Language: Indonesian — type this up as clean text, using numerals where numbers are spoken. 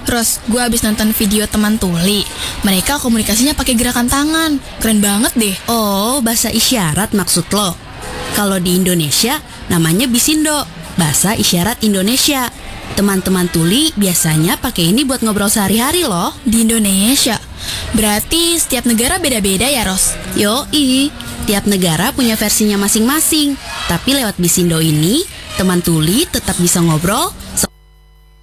Terus gue habis nonton video teman tuli. Mereka komunikasinya pakai gerakan tangan. Keren banget deh. Oh, bahasa isyarat maksud lo. Kalau di Indonesia namanya Bisindo, bahasa isyarat Indonesia. Teman-teman tuli biasanya pakai ini buat ngobrol sehari-hari loh. Di Indonesia. Berarti setiap negara beda-beda ya, Ros? Yoi, tiap negara punya versinya masing-masing. Tapi lewat Bisindo ini, teman tuli tetap bisa ngobrol